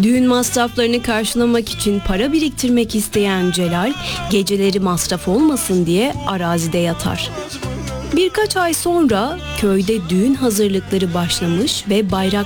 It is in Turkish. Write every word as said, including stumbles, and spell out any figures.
Düğün masraflarını karşılamak için para biriktirmek isteyen Celal, geceleri masraf olmasın diye arazide yatar. Birkaç ay sonra köyde düğün hazırlıkları başlamış ve bayrak